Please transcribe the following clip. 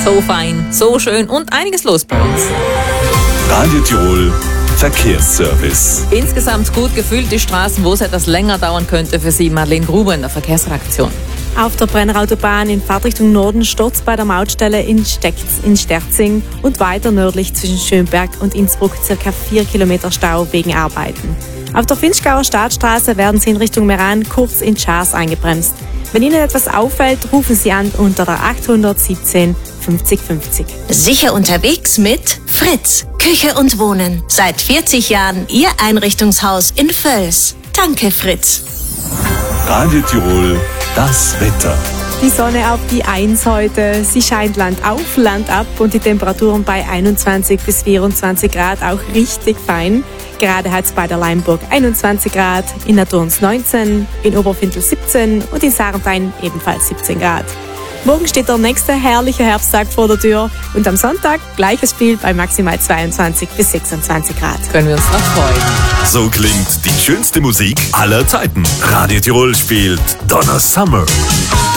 So fein, so schön und einiges los bei uns. Radio Tirol Verkehrsservice. Insgesamt gut gefüllte Straßen, wo es etwas länger dauern könnte für Sie. Madeleine Gruber in der Verkehrsredaktion. Auf der Brennerautobahn in Fahrtrichtung Norden stürzt bei der Mautstelle in Sterzing und weiter nördlich zwischen Schönberg und Innsbruck ca. 4 Kilometer Stau wegen Arbeiten. Auf der Vinschgauer Staatsstraße werden Sie in Richtung Meran kurz in Schaas eingebremst. Wenn Ihnen etwas auffällt, rufen Sie an unter der 817 50 50. Sicher unterwegs mit Fritz. Küche und Wohnen. Seit 40 Jahren Ihr Einrichtungshaus in Völs. Danke, Fritz. Radio Tirol, das Wetter. Die Sonne auf die 1 heute. Sie scheint Land auf, Land ab und die Temperaturen bei 21 bis 24 Grad auch richtig fein. Gerade hat es bei der Leimburg 21 Grad, in der Durns 19, in Oberfintel 17 und in Sarntein ebenfalls 17 Grad. Morgen steht der nächste herrliche Herbsttag vor der Tür und am Sonntag gleiches Spiel bei maximal 22 bis 26 Grad. Können wir uns noch freuen. So klingt die schönste Musik aller Zeiten. Radio Tirol spielt Donna Summer.